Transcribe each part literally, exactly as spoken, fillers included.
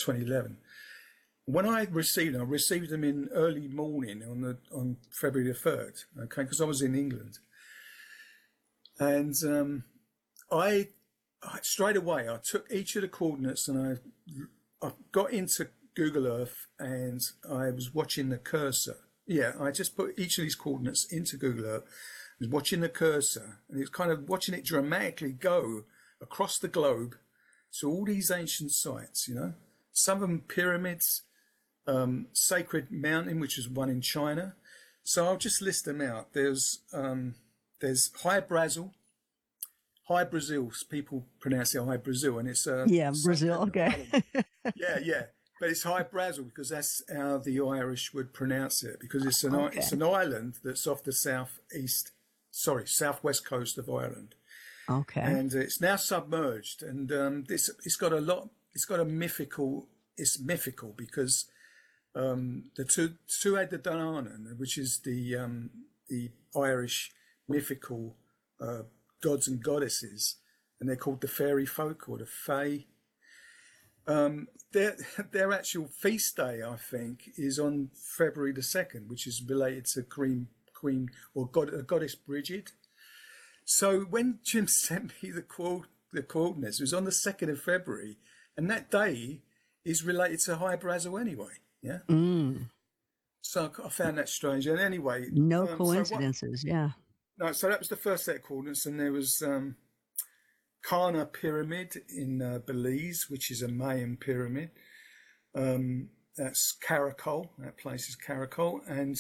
twenty eleven. When I received them, I received them in early morning on the on February the third, okay, because I was in England. And um, I, I straight away, I took each of the coordinates and I, I got into Google Earth and I was watching the cursor. Yeah, I just put each of these coordinates into Google Earth, I was watching the cursor, and it's kind of watching it dramatically go across the globe to all these ancient sites, you know. Some of them pyramids, um, Sacred Mountain, which is one in China. So I'll just list them out. There's um, there's High Brazil, High Brazil. People pronounce it High Brazil, and it's uh, yeah, Brazil. Okay. yeah, yeah, but it's High Brazil because that's how the Irish would pronounce it, because it's an Okay. it's an island that's off the southeast, sorry, southwest coast of Ireland. Okay. And it's now submerged, and um, this it's got a lot. It's got a mythical. It's mythical because um, the two Tuatha De Danann, which is the um, the Irish mythical uh, gods and goddesses, and they're called the fairy folk or the fae. Um, their their actual feast day, I think, is on February the second, which is related to Queen Queen or God, uh, Goddess Bridget. So when Jim sent me the quote, the coordinates, it was on the second of February, and that day is related to High Brazil anyway. Yeah. Mm. So I found that strange. And anyway, No um, coincidences. So yeah. what, no, so that was the first set of coordinates, and there was um, Karna Pyramid in uh, Belize, which is a Mayan pyramid. Um, that's Caracol. That place is Caracol, and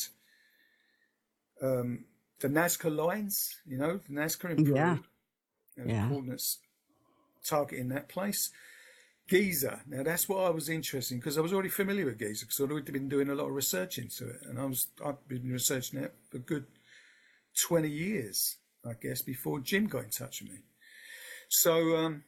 um, the Nazca lines, you know, the Nazca in Peru. Yeah. There Yeah. coordinates targeting that place. Giza. Now that's what I was interested in, because I was already familiar with Giza because I'd already been doing a lot of research into it, and I was I've been researching it for a good twenty years, I guess, before Jim got in touch with me. So um,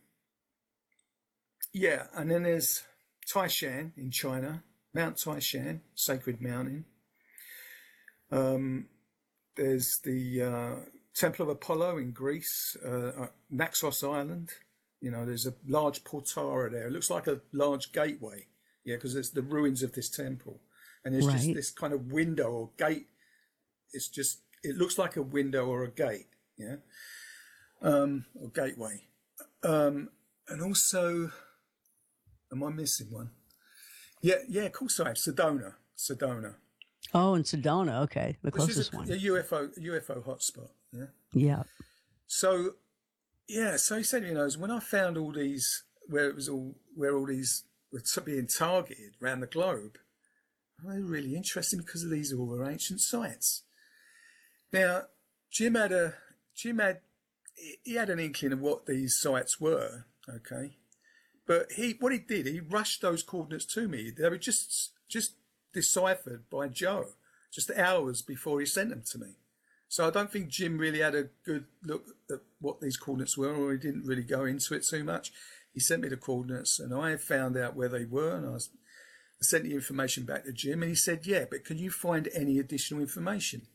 yeah, and then there's Taishan in China, Mount Taishan, Sacred Mountain. Um, there's the uh, Temple of Apollo in Greece, uh, Naxos Island. You know, there's a large portara there. It looks like a large gateway, yeah, because it's the ruins of this temple. And there's just Right. this kind of window or gate. It's just, it looks like a window or a gate, yeah, um, or gateway. Um, and also, am I missing one? Yeah, yeah, of course I have. Sedona, Sedona. Oh, in Sedona. Okay. The Which is closest a, one. a U F O, U F O hotspot, yeah. Yeah. So, yeah, so he said, you know, when I found all these, where it was all, where all these were t- being targeted around the globe, they were really interesting because of these all were ancient sites. Now, Jim had a, Jim had, he had an inkling of what these sites were, okay, but he, what he did, he rushed those coordinates to me. They were just, just deciphered by Joe, just hours before he sent them to me. So I don't think Jim really had a good look at what these coordinates were, or he didn't really go into it too much. He sent me the coordinates, and I found out where they were, and I, was, I sent the information back to Jim, and he said, yeah, but can you find any additional information?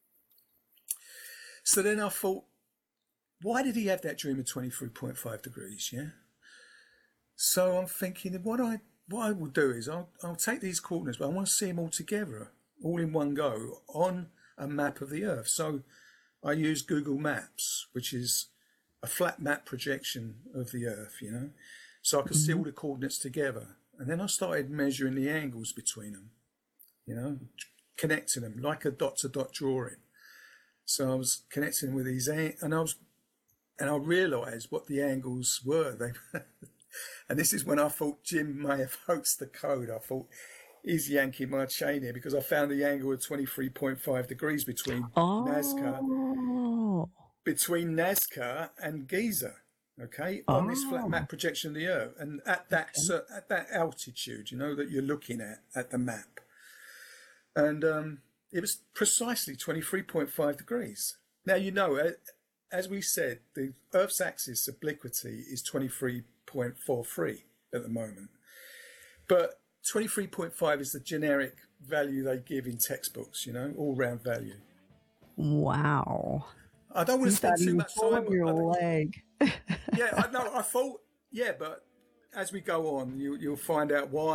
So then I thought, why did he have that dream of twenty-three point five degrees, yeah? So I'm thinking, what I what I will do is I'll, I'll take these coordinates, but I want to see them all together, all in one go, on a map of the Earth. So I use Google Maps, which is a flat map projection of the Earth, you know, so I could see all the coordinates together. And then I started measuring the angles between them, you know, connecting them like a dot to dot drawing. So I was connecting with these, and I was, and I realised what the angles were. They, and this is when I thought Jim may have hoaxed the code. I thought, he's yanking my chain here, because I found the angle of twenty-three point five degrees between Oh. Nazca, between Nazca and Giza, okay, on Oh. this flat map projection of the Earth, and at that Okay. uh, at that altitude, you know, that you're looking at at the map, and um, it was precisely twenty-three point five degrees. Now, you know, as we said, the Earth's axis obliquity is twenty-three point four three at the moment, but twenty-three point five is the generic value they give in textbooks, you know, all-round value. Wow. I don't want to You spend thought he too was much pulling time. your I, leg. yeah, I know. I thought, yeah, but as we go on, you, you'll find out why.